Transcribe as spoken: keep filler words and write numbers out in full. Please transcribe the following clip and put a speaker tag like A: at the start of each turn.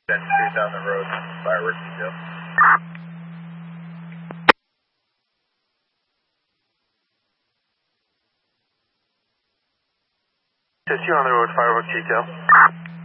A: Then straight down the road, fireworks detail. Just you on the road, fireworks detail.